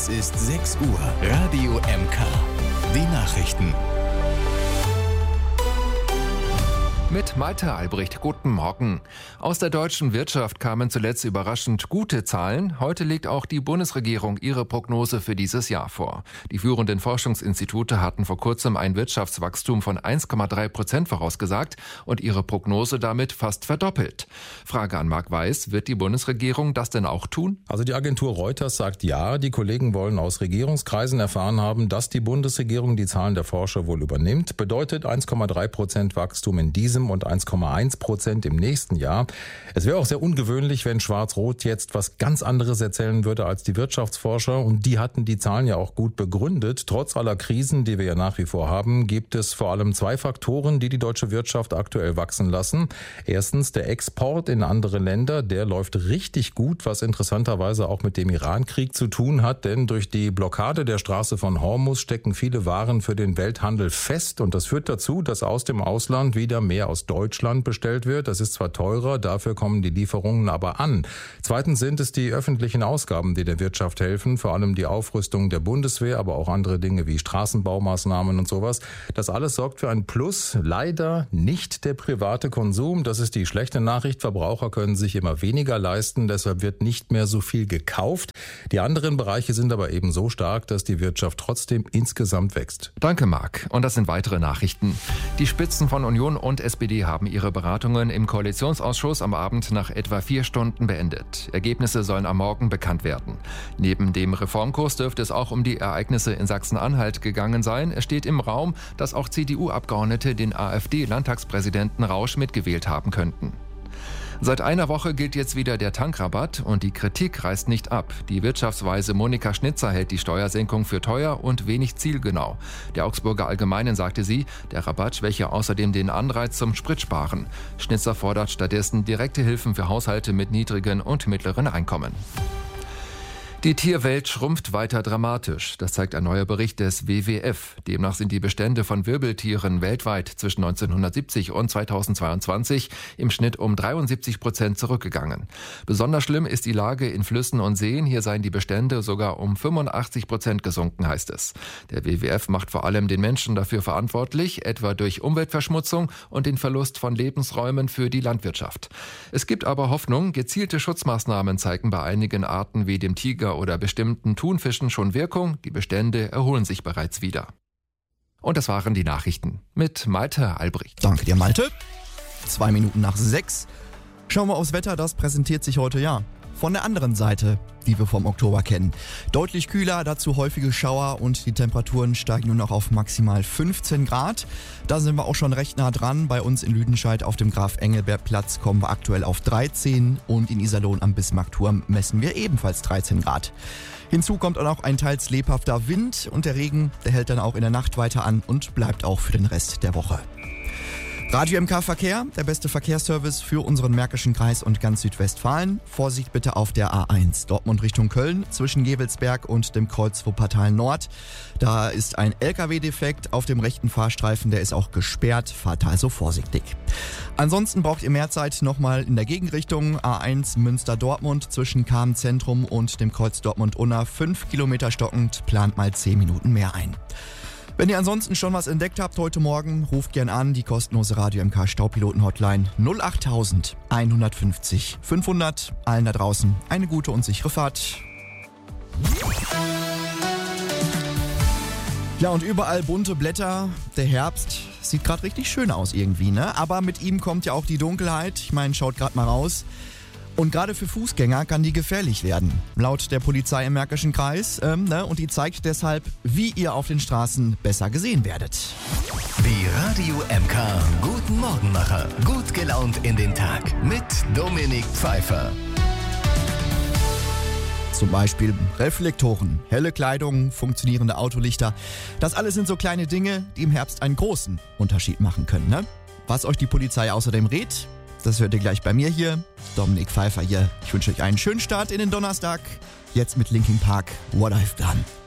Es ist 6 Uhr. Radio MK. Die Nachrichten. Mit Malte Albrecht, guten Morgen. Aus der deutschen Wirtschaft kamen zuletzt überraschend gute Zahlen. Heute legt auch die Bundesregierung ihre Prognose für dieses Jahr vor. Die führenden Forschungsinstitute hatten vor kurzem ein Wirtschaftswachstum von 1,3% vorausgesagt und ihre Prognose damit fast verdoppelt. Frage an Marc Weiß, wird die Bundesregierung das denn auch tun? Also die Agentur Reuters sagt ja. Die Kollegen wollen aus Regierungskreisen erfahren haben, dass die Bundesregierung die Zahlen der Forscher wohl übernimmt. Bedeutet 1,3% Wachstum in diesem und 1,1% im nächsten Jahr. Es wäre auch sehr ungewöhnlich, wenn Schwarz-Rot jetzt was ganz anderes erzählen würde als die Wirtschaftsforscher. Und die hatten die Zahlen ja auch gut begründet. Trotz aller Krisen, die wir ja nach wie vor haben, gibt es vor allem zwei Faktoren, die die deutsche Wirtschaft aktuell wachsen lassen. Erstens der Export in andere Länder. Der läuft richtig gut, was interessanterweise auch mit dem Iran-Krieg zu tun hat. Denn durch die Blockade der Straße von Hormuz stecken viele Waren für den Welthandel fest. Und das führt dazu, dass aus dem Ausland wieder mehr aus Deutschland bestellt wird. Das ist zwar teurer, dafür kommen die Lieferungen aber an. Zweitens sind es die öffentlichen Ausgaben, die der Wirtschaft helfen, vor allem die Aufrüstung der Bundeswehr, aber auch andere Dinge wie Straßenbaumaßnahmen und sowas. Das alles sorgt für ein Plus, leider nicht der private Konsum. Das ist die schlechte Nachricht. Verbraucher können sich immer weniger leisten, deshalb wird nicht mehr so viel gekauft. Die anderen Bereiche sind aber eben so stark, dass die Wirtschaft trotzdem insgesamt wächst. Danke, Marc. Und das sind weitere Nachrichten. Die Spitzen von Union und SPD haben ihre Beratungen im Koalitionsausschuss am Abend nach etwa 4 Stunden beendet. Ergebnisse sollen am Morgen bekannt werden. Neben dem Reformkurs dürfte es auch um die Ereignisse in Sachsen-Anhalt gegangen sein. Es steht im Raum, dass auch CDU-Abgeordnete den AfD-Landtagspräsidenten Rausch mitgewählt haben könnten. Seit einer Woche gilt jetzt wieder der Tankrabatt und die Kritik reißt nicht ab. Die Wirtschaftsweise Monika Schnitzer hält die Steuersenkung für teuer und wenig zielgenau. Der Augsburger Allgemeinen sagte sie, der Rabatt schwäche außerdem den Anreiz zum Spritsparen. Schnitzer fordert stattdessen direkte Hilfen für Haushalte mit niedrigen und mittleren Einkommen. Die Tierwelt schrumpft weiter dramatisch. Das zeigt ein neuer Bericht des WWF. Demnach sind die Bestände von Wirbeltieren weltweit zwischen 1970 und 2022 im Schnitt um 73% zurückgegangen. Besonders schlimm ist die Lage in Flüssen und Seen. Hier seien die Bestände sogar um 85% gesunken, heißt es. Der WWF macht vor allem den Menschen dafür verantwortlich, etwa durch Umweltverschmutzung und den Verlust von Lebensräumen für die Landwirtschaft. Es gibt aber Hoffnung. Gezielte Schutzmaßnahmen zeigen bei einigen Arten wie dem Tiger oder bestimmten Thunfischen schon Wirkung. Die Bestände erholen sich bereits wieder. Und das waren die Nachrichten mit Malte Albrecht. Danke dir, Malte. 2 Minuten nach 6. Schauen wir aufs Wetter, das präsentiert sich heute von der anderen Seite, die wir vom Oktober kennen. Deutlich kühler, dazu häufige Schauer und die Temperaturen steigen nur noch auf maximal 15 Grad. Da sind wir auch schon recht nah dran. Bei uns in Lüdenscheid auf dem Graf-Engelbert-Platz kommen wir aktuell auf 13 und in Iserlohn am Bismarckturm messen wir ebenfalls 13 Grad. Hinzu kommt auch noch ein teils lebhafter Wind und der Regen, der hält dann auch in der Nacht weiter an und bleibt auch für den Rest der Woche. Radio MK Verkehr, der beste Verkehrsservice für unseren Märkischen Kreis und ganz Südwestfalen. Vorsicht bitte auf der A1 Dortmund Richtung Köln zwischen Gevelsberg und dem Kreuz Wuppertal Nord. Da ist ein LKW-Defekt auf dem rechten Fahrstreifen, der ist auch gesperrt. Fahrt also vorsichtig. Ansonsten braucht ihr mehr Zeit nochmal in der Gegenrichtung. A1 Münster-Dortmund zwischen Kamen-Zentrum und dem Kreuz Dortmund-Unna 5 Kilometer stockend, plant mal 10 Minuten mehr ein. Wenn ihr ansonsten schon was entdeckt habt heute Morgen, ruft gern an die kostenlose Radio MK Staupiloten-Hotline 08000 150 500. Allen da draußen eine gute und sichere Fahrt. Ja, und überall bunte Blätter. Der Herbst sieht gerade richtig schön aus irgendwie, ne? Aber mit ihm kommt ja auch die Dunkelheit. Ich meine, schaut gerade mal raus. Und gerade für Fußgänger kann die gefährlich werden, laut der Polizei im Märkischen Kreis. Und die zeigt deshalb, wie ihr auf den Straßen besser gesehen werdet. Die Radio MK Guten Morgenmacher. Gut gelaunt in den Tag mit Dominik Pfeiffer. Zum Beispiel Reflektoren, helle Kleidung, funktionierende Autolichter. Das alles sind so kleine Dinge, die im Herbst einen großen Unterschied machen können, ne? Was euch die Polizei außerdem rät, das hört ihr gleich bei mir hier. Dominik Pfeiffer hier. Ich wünsche euch einen schönen Start in den Donnerstag. Jetzt mit Linkin Park, What I've Done.